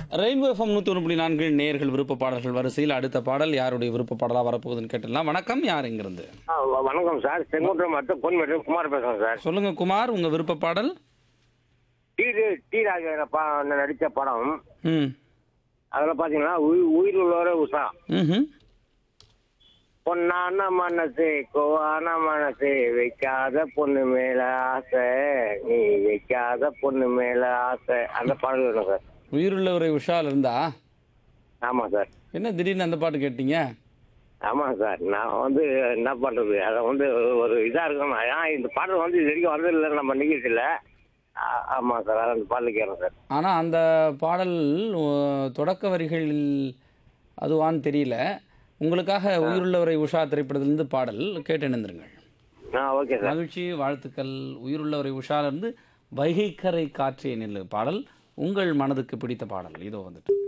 Rainbow FM 101.4 நேயர்கள் விருப்ப பாடல்கள் வரிசையில் அடுத்த பாடல் யாருடைய விருப்ப பாடலாக வரப்போகுதுன்னு கேட்டுடலாம். வணக்கம், யார் எங்கிருந்து? வணக்கம் சார். செங்குன்றம் மட்டும் பொன் மற்றும் குமார் பேசுறேன் சார். சொல்லுங்க குமார், உங்க விருப்ப பாடல். டி ராஜேந்திரன் நடித்த படம். ம் அதில் பார்த்தீங்கன்னா உயிர் உள்ளவர உஷா. ம் பொன்னான மனசு கோவான மனசு வைக்காத பொண்ணு மேல ஆசை, நீ வைக்காத பொண்ணு மேல ஆசை, அந்த பாடல் வேணும் சார். உயிருள்ளவரை உஷால் இருந்தா? ஆமாம் சார். என்ன திடீர்னு அந்த பாட்டு கேட்டீங்க? ஆமாம் சார். நான் என்ன பண்ணுறது, அதை ஒரு இதாக இருக்கணும். ஏன் இந்த பாடல் இது வரைக்கும் வந்ததில்லை நம்ம நிகழ்ச்சியில். ஆமாம் சார், அதை அந்த பாடல் கேட்குறேன் சார். ஆனால் அந்த பாடல் தொடக்க வரிகளில் அதுவான்னு தெரியல. உங்களுக்காக உயிருள்ளவரை உஷா திரைப்படத்திலிருந்து பாடல் கேட்டு இணைந்திருங்கள். Okay sir. மகிழ்ச்சி, வாழ்த்துக்கள். உயிருள்ளவரை உஷாலிருந்து வைகைக்கரை காற்றே நெல்லு பாடல் உங்கள் மனதுக்கு பிடித்த பாடல் இதோ வந்துட்டு.